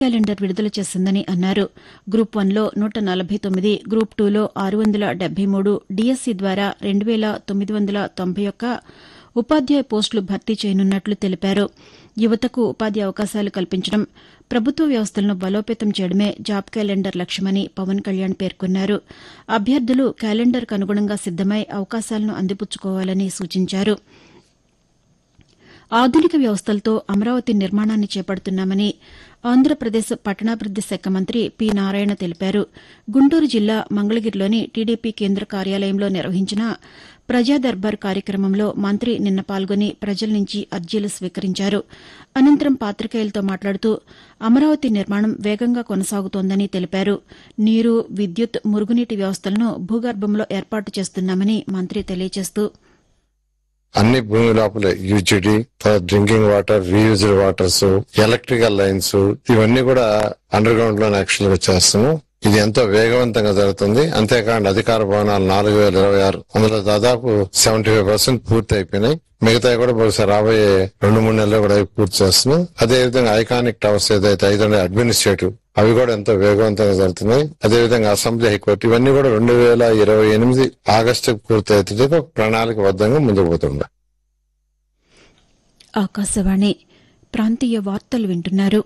Calendar విడుదల చేసిందని అన్నారు. గ్రూప్ 1లో 149, గ్రూప్ 2లో 673, డీఎస్సీ ద్వారా 2991 ఉపాధ్యాయ పోస్టులు భర్తీ చేయనున్నట్లు తెలిపారు. యువతకు ఉపాధి అవకాశాలు కల్పించడం, ప్రభుత్వ వ్యవస్థలను బలోపేతం చేయడమే జాబ్ క్యాలెండర్ లక్ష్యమని పవన్ కళ్యాణ్ పేర్కొన్నారు. అభ్యర్థులు క్యాలెండర్కు అనుగుణంగా సిద్దమై అవకాశాలను అందిపుచ్చుకోవాలని సూచించారు. ఆధునిక వ్యవస్థలతో అమరావతి నిర్మాణాన్ని చేపడుతున్నామని ఆంధ్రప్రదేశ్ పట్టణాభివృద్ది శాఖ మంత్రి పి. నారాయణ తెలిపారు. గుంటూరు జిల్లా మంగళగిరిలోని టీడీపీ కేంద్ర కార్యాలయంలో నిర్వహించిన ప్రజా దర్బార్ కార్యక్రమంలో మంత్రి నిన్న పాల్గొని ప్రజల నుంచి అర్జీలు స్వీకరించారు. అనంతరం పాతికేయులతో మాట్లాడుతూ అమరావతి నిర్మాణం వేగంగా కొనసాగుతోందని తెలిపారు. నీరు, విద్యుత్, మురుగునీటి వ్యవస్థలను భూగర్భంలో ఏర్పాటు చేస్తున్నామని మంత్రి తెలియజేస్తూ అన్ని భూమి లోపల UGD, drinking water, reused waters, electrical lines ఇవన్నీ కూడా అండర్ గ్రౌండ్ లో యాక్చువల్ గా చేస్తాము. ఇది ఎంతో వేగవంతంగా జరుగుతుంది. అంతేకాకుండా అధికార భవనాలు 4026 అందులో దాదాపు 75% పూర్తి అయిపోయినాయి. మిగతా కూడా బహుశా రాబోయే 2-3 నెలల్లో కూడా పూర్తి చేస్తున్నాం. అదేవిధంగా ఐకానిక్ టవర్స్ ఏదైతే 500 అడ్మినిస్ట్రేటివ్ అవి కూడా ఎంతో వేగవంతంగా జరుగుతున్నాయి. అదేవిధంగా అసెంబ్లీ, హైకోర్టు ఇవన్నీ కూడా 2028 ఆగస్టుకు పూర్తి అయితే ప్రణాళికబద్దంగా ముందుకు పోతుండే. ఆకాశవాణి ప్రాంతీయ వార్తలు వింటున్నారు.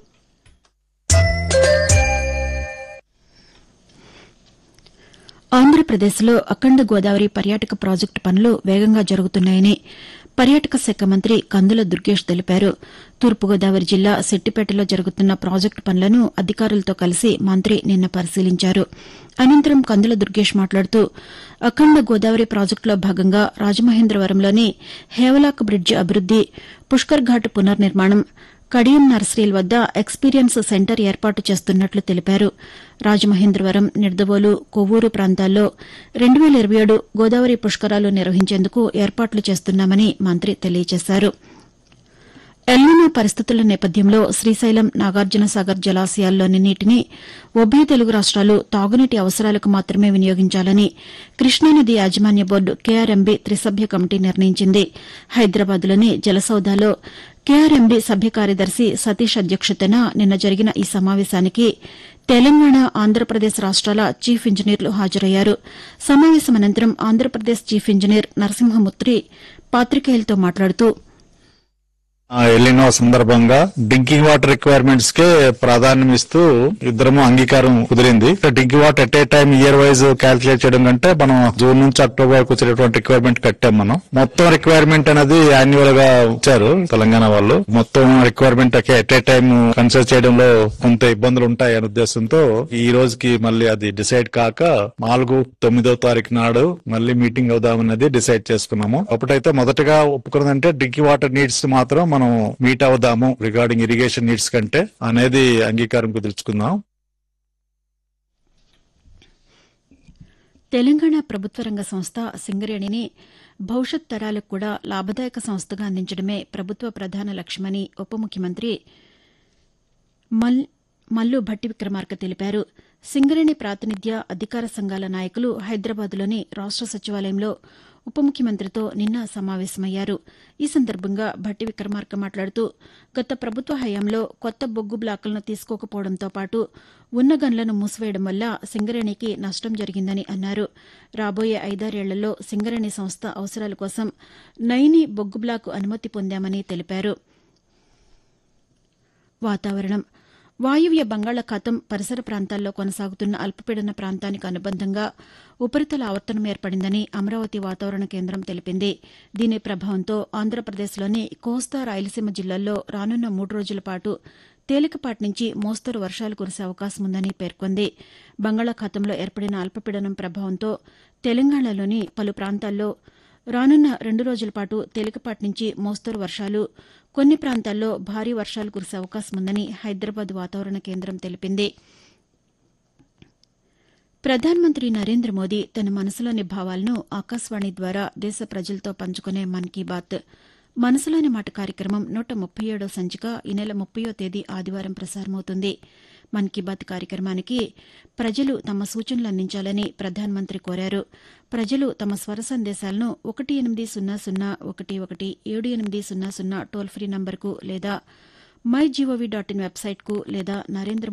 ఆంధ్రప్రదేశ్లో అఖండ గోదావరి పర్యాటక ప్రాజెక్టు పనులు వేగంగా జరుగుతున్నాయని పర్యాటక శాఖ మంత్రి కందుల దుర్గేష్ తెలిపారు. తూర్పుగోదావరి జిల్లా శెట్టిపేటలో జరుగుతున్న ప్రాజెక్టు పనులను అధికారులతో కలిసి మంత్రి నిన్న పరిశీలించారు. అనంతరం కందుల దుర్గేష్ మాట్లాడుతూ అఖండ గోదావరి ప్రాజెక్టులో భాగంగా రాజమహేంద్రవరంలోని హేవలాక్ బ్రిడ్జి అభివృద్ది, పుష్కర్ ఘాట్ పునర్నిర్మాణం, కడియం నర్సరీల వద్ద ఎక్స్పీరియన్స్ సెంటర్ ఏర్పాటు చేస్తున్నట్లు తెలిపారు. రాజమహేంద్రవరం, నిడదవోలు, కొవ్వూరు ప్రాంతాల్లో 2027 గోదావరి పుష్కరాలు నిర్వహించేందుకు ఏర్పాట్లు చేస్తున్నామని మంత్రి తెలియజేశారు. ఎల్నినో పరిస్థితుల నేపథ్యంలో శ్రీశైలం, నాగార్జునసాగర్ జలాశయాల్లోని నీటిని ఉభయ తెలుగు రాష్ట్రాలు తాగునీటి అవసరాలకు మాత్రమే వినియోగించాలని కృష్ణానది యాజమాన్య బోర్డు కేఆర్ఎంబీ త్రిసభ్య కమిటీ నిర్ణయించింది. హైదరాబాద్లోని జలసౌధలో కేఆర్ఎంబీ సభ్య కార్యదర్శి సతీష్ అధ్యక్షతన నిన్న జరిగిన ఈ సమావేశానికి తెలంగాణ, ఆంధ్రప్రదేశ్ రాష్ట్రాల చీఫ్ ఇంజనీర్లు హాజరయ్యారు. సమావేశం అనంతరం ఆంధ్రప్రదేశ్ చీఫ్ ఇంజనీర్ నరసింహమూర్తి పాతికేయులతో మాట్లాడుతూ ఎల్లినో సందర్భంగా డ్రింకింగ్ వాటర్ రిక్వైర్మెంట్స్ కే ప్రాధాన్యం ఇస్తూ ఇద్దరము అంగీకారం కుదిరింది. Drinking water at a time year wise calculate చేయడం కంటే మనం జూన్ నుంచి అక్టోబర్ వరకు వచ్చేటువంటి రిక్వైర్మెంట్ కట్టాం. మనం మొత్తం రిక్వైర్మెంట్ అనేది యాన్యువల్ గా ఇచ్చారు తెలంగాణ వాళ్ళు. మొత్తం requirement at a time consider చేయడంలో కొంత ఇబ్బందులు ఉంటాయి అనే ఉద్దేశంతో ఈ రోజుకి మళ్ళీ అది డిసైడ్ కాక 4-9వ తారీఖు నాడు మళ్ళీ మీటింగ్ అవుదామన్నది డిసైడ్ చేసుకున్నాము. అప్పుడైతే మొదటగా ఒప్పుకున్నదంటే డ్రింకింగ్ వాటర్ నీడ్స్ మాత్రం మనం మీట్ అవుదాము రిగార్డింగ్ ఇరిగేషన్ నీడ్స్ కంటే అనేది అంగీకారం కుదుర్చుకుందాం. తెలంగాణ ప్రభుత్వ రంగ సంస్థ సింగరేణిని భవిష్యత్ తరాలకు కూడా లాభదాయక సంస్థగా అందించడమే ప్రభుత్వ ప్రధాన లక్ష్యమని ఉప ముఖ్యమంత్రి మల్లు భట్టి విక్రమార్క తెలిపారు. సింగరేణి ప్రాతినిధ్య అధికార సంఘాల నాయకులు హైదరాబాద్లోని రాష్ట సచివాలయంలో ఉప ముఖ్యమంత్రితో నిన్న సమావేశమయ్యారు. ఈ సందర్భంగా భట్టి విక్రమార్క మాట్లాడుతూ గత ప్రభుత్వ హయాంలో కొత్త బొగ్గు బ్లాకులను తీసుకోకపోవడంతో పాటు ఉన్న గన్లను మూసివేయడం వల్ల సింగరేణికి నష్టం జరిగిందని అన్నారు. రాబోయే 5-6 ఏళ్లలో సింగరేణి సంస్థ అవసరాల కోసం నైని బొగ్గు బ్లాకు అనుమతి పొందామని తెలిపారు. వాతావరణం. వాయువ్య బంగాళాఖాతం పరిసర ప్రాంతాల్లో కొనసాగుతున్న అల్పపీడన ప్రాంతానికి అనుబంధంగా ఉపరితల ఆవర్తనం ఏర్పడిందని అమరావతి వాతావరణ కేంద్రం తెలిపింది. దీని ప్రభావంతో ఆంధ్రప్రదేశ్లోని కోస్తా, రాయలసీమ జిల్లాల్లో రానున్న 3 రోజుల పాటు తేలికపాటి నుంచి మోస్తరు వర్షాలు కురిసే అవకాశం ఉందని పేర్కొంది. బంగాళాఖాతంలో ఏర్పడిన అల్పపీడనం ప్రభావంతో తెలంగాణలోని పలు ప్రాంతాల్లో రానున్న 2 రోజుల పాటు తేలికపాటి నుంచి మోస్తరు వర్షాలు, కొన్ని ప్రాంతాల్లో భారీ వర్షాలు కురిసే అవకాశం ఉందని హైదరాబాద్ వాతావరణ కేంద్రం తెలిపింది. ప్రధానమంత్రి నరేంద్ర మోదీ తన మనసులోని భావాలను ఆకాశవాణి ద్వారా దేశ ప్రజలతో పంచుకునే మన్ కీ బాత్ మనసులోని మాట కార్యక్రమం 137వ సంచిక ఈ నెల 30వ తేదీ ఆదివారం ప్రసారమవుతుంది. మన్ కీ బాత్ కార్యక్రమానికి ప్రజలు తమ సూచనలు అందించాలని ప్రధానమంత్రి కోరారు. ప్రజలు తమ స్వర సందేశాలను 1800 11 7800 టోల్ ఫ్రీ నంబర్కు లేదా మై జీఓవీ.in వెబ్సైట్కు లేదా నరేంద్ర